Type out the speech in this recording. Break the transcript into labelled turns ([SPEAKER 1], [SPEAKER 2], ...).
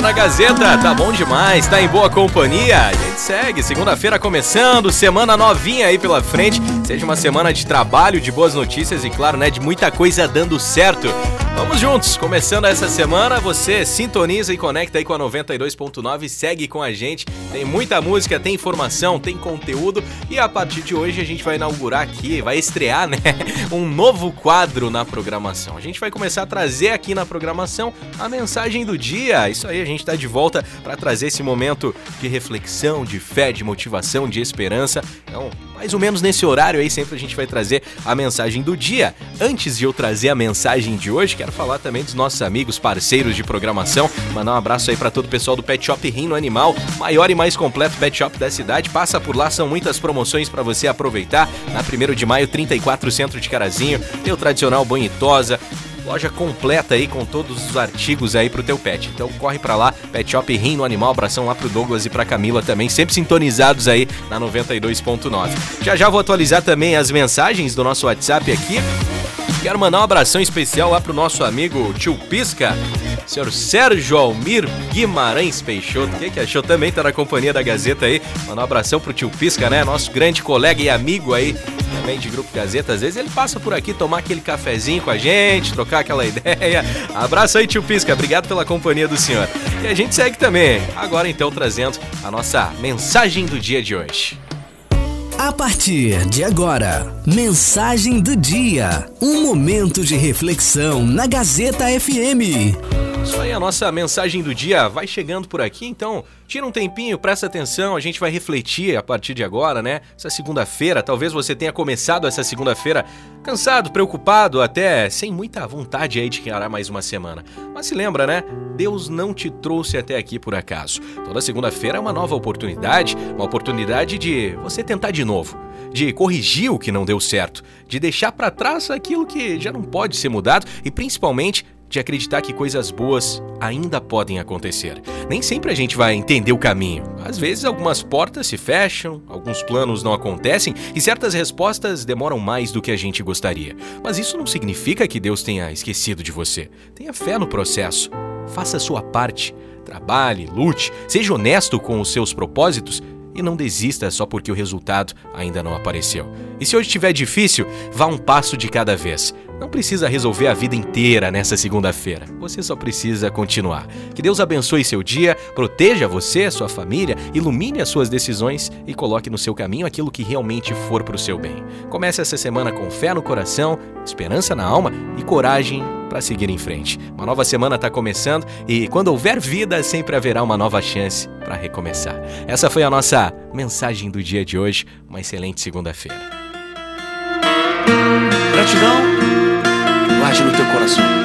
[SPEAKER 1] Na Gazeta, tá bom demais, tá em boa companhia. A gente segue, segunda-feira começando, semana novinha aí pela frente. Seja uma semana de trabalho, de boas notícias e, claro, né, de muita coisa dando certo. Vamos juntos, começando essa semana, você sintoniza e conecta aí com a 92.9, segue com a gente. Tem muita música, tem informação, tem conteúdo e a partir de hoje a gente vai inaugurar aqui, vai estrear, né, um novo quadro na programação. A gente vai começar a trazer aqui na programação a mensagem do dia. Isso aí, a gente tá de volta para trazer esse momento de reflexão, de fé, de motivação, de esperança. Então, mais ou menos nesse horário aí, sempre a gente vai trazer a mensagem do dia. Antes de eu trazer a mensagem de hoje, quero falar também dos nossos amigos parceiros de programação. Mandar um abraço aí para todo o pessoal do Pet Shop Reino Animal, maior e mais completo pet shop da cidade. Passa por lá, são muitas promoções para você aproveitar. Na 1º de maio, 34 Centro de Carazinho, tem o tradicional banho e tosa. Loja completa aí com todos os artigos aí pro teu pet. Então corre pra lá, Pet Shop Reino Animal. Abração lá pro Douglas e pra Camila também, sempre sintonizados aí na 92.9. Já vou atualizar também as mensagens do nosso WhatsApp aqui. Quero mandar um abração especial lá pro nosso amigo Tio Pisca, senhor Sérgio Almir Guimarães Peixoto. Quem que achou também tá na companhia da Gazeta aí. Mandar um abração pro Tio Pisca, né? Nosso grande colega e amigo aí também de Grupo Gazeta. Às vezes ele passa por aqui tomar aquele cafezinho com a gente, trocar aquela ideia. Abraço aí, Tio Pisca. Obrigado pela companhia do senhor. E a gente segue também. Agora então trazendo a nossa mensagem do dia de hoje.
[SPEAKER 2] A partir de agora, mensagem do dia. Um momento de reflexão na Gazeta FM.
[SPEAKER 1] Isso aí, a nossa mensagem do dia vai chegando por aqui, então tira um tempinho, presta atenção, a gente vai refletir a partir de agora, né? Essa segunda-feira, talvez você tenha começado essa segunda-feira cansado, preocupado, até sem muita vontade aí de encarar mais uma semana. Mas se lembra, né? Deus não te trouxe até aqui por acaso. Toda segunda-feira é uma nova oportunidade, uma oportunidade de você tentar de novo, de corrigir o que não deu certo, de deixar pra trás aquilo que já não pode ser mudado e principalmente de acreditar que coisas boas ainda podem acontecer. Nem sempre a gente vai entender o caminho. Às vezes algumas portas se fecham, alguns planos não acontecem e certas respostas demoram mais do que a gente gostaria. Mas isso não significa que Deus tenha esquecido de você. Tenha fé no processo. Faça a sua parte. Trabalhe, lute, seja honesto com os seus propósitos e não desista só porque o resultado ainda não apareceu. E se hoje estiver difícil, vá um passo de cada vez. Não precisa resolver a vida inteira nessa segunda-feira. Você só precisa continuar. Que Deus abençoe seu dia, proteja você, sua família, ilumine as suas decisões e coloque no seu caminho aquilo que realmente for para o seu bem. Comece essa semana com fé no coração, esperança na alma e coragem para seguir em frente. Uma nova semana está começando e quando houver vida, sempre haverá uma nova chance para recomeçar. Essa foi a nossa mensagem do dia de hoje. Uma excelente segunda-feira.
[SPEAKER 3] Gratidão, guarde no teu coração.